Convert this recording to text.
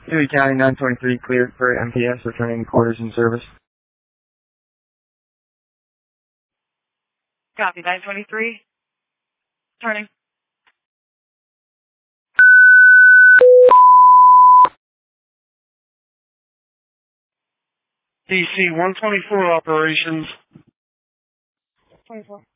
Dewey County 923 cleared for MPS returning quarters in service. Copy, 923. Turning. DC 124 operations. 24.